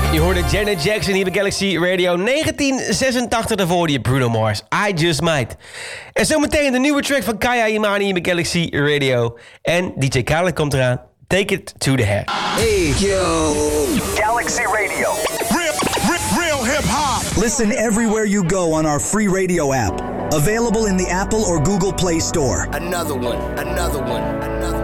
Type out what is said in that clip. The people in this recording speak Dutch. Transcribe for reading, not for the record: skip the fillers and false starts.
Je hoorde Janet Jackson hier bij Galaxy Radio 1986. Daarvoor die Bruno Mars, I Just Might. En zometeen de nieuwe track van Kaya Imani hier bij Galaxy Radio. En DJ Khaled komt eraan. Take it to the head. Hey, yo. Galaxy Radio. Real hip-hop. Listen everywhere you go on our free radio app. Available in the Apple or Google Play Store. Another one.